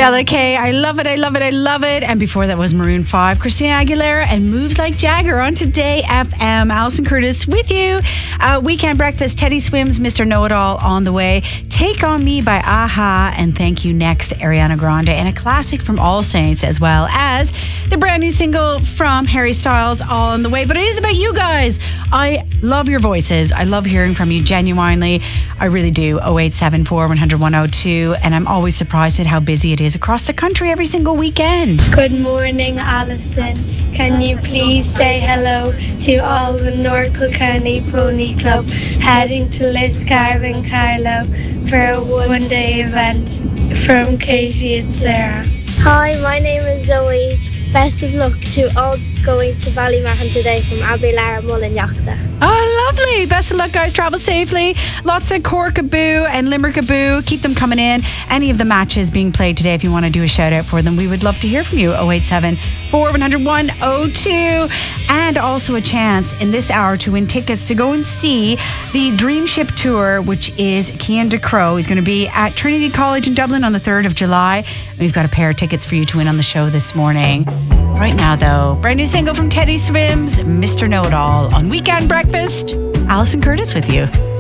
Stella K, I love it, I love it, I love it. And before that was Maroon 5, Christina Aguilera and Moves Like Jagger on Today FM. Alison Curtis with you. Weekend Breakfast, Teddy Swims, Mr. Know-It-All on the way. Take On Me by Aha and Thank You Next, Ariana Grande. And a classic from All Saints, as well as the brand new single from Harry Styles, all on the way. But it is about you guys. I love your voices. I love hearing from you, genuinely. I really do. 0874 100 102. And I'm always surprised at how busy it is across the country every single weekend. Good morning, Alison. Can you please say hello to all the North Kilkenny Pony Club heading to Liscar and Carlow for a one-day event from Katie and Sarah? Hi, my name is Zoe. Best of luck to all going to Ballymahon today from Abbey Lara Mullinjachta. Oh, lovely. Best of luck, guys. Travel safely. Lots of Corkaboo and Limerickaboo. Keep them coming in. Any of the matches being played today, if you want to do a shout out for them, we would love to hear from you. 087 4100 102. And also a chance in this hour to win tickets to go and see the Dream Ship Tour, which is Cian de Crow. He's going to be at Trinity College in Dublin on the 3rd of July. We've got a pair of tickets for you to win on the show this morning. Right now, though, brand new single from Teddy Swims, Mr. Know-It-All on Weekend Breakfast. Alison Curtis with you.